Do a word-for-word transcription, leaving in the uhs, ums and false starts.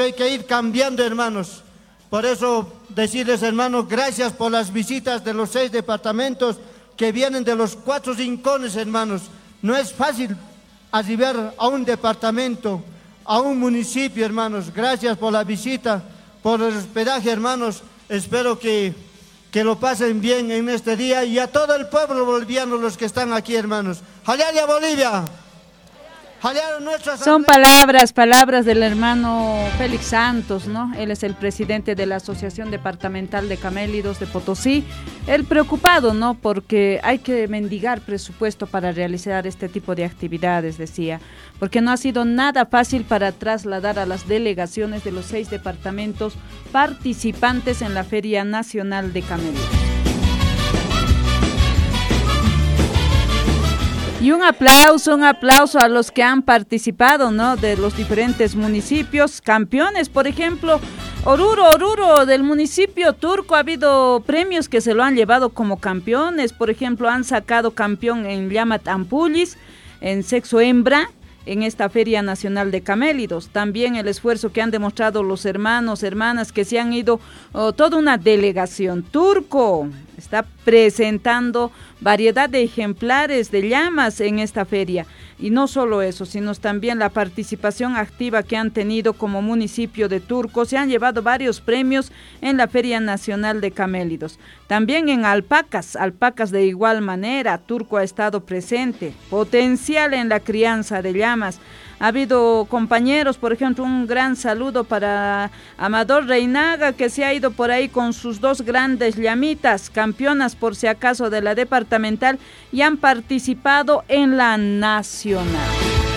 hay que ir cambiando, hermanos. Por eso decirles, hermanos, gracias por las visitas de los seis departamentos que vienen de los cuatro rincones, hermanos. No es fácil arribar a un departamento, a un municipio, hermanos. Gracias por la visita, por el hospedaje, hermanos. Espero que, que lo pasen bien en este día, y a todo el pueblo boliviano, los que están aquí, hermanos. ¡Jalialia, Bolivia! Son palabras, palabras del hermano Félix Santos, ¿no? Él es el presidente de la Asociación Departamental de Camélidos de Potosí. Él preocupado, ¿no? Porque hay que mendigar presupuesto para realizar este tipo de actividades, decía. Porque no ha sido nada fácil para trasladar a las delegaciones de los seis departamentos participantes en la Feria Nacional de Camélidos. Y un aplauso, un aplauso a los que han participado, ¿no? De los diferentes municipios, campeones, por ejemplo, Oruro, Oruro, del municipio Turco, ha habido premios que se lo han llevado como campeones, por ejemplo, han sacado campeón en Llamat Ampullis, en sexo hembra, en esta Feria Nacional de Camélidos. También el esfuerzo que han demostrado los hermanos, hermanas que se han ido, oh, toda una delegación. Turco está presentando variedad de ejemplares de llamas en esta feria. Y no solo eso, sino también la participación activa que han tenido como municipio de Turco. Se han llevado varios premios en la Feria Nacional de Camélidos. También en alpacas, alpacas de igual manera, Turco ha estado presente. Potencial en la crianza de llamas. Ha habido compañeros, por ejemplo, un gran saludo para Amador Reinaga, que se ha ido por ahí con sus dos grandes llamitas, campeonas por si acaso de la departamental, y han participado en la nacional.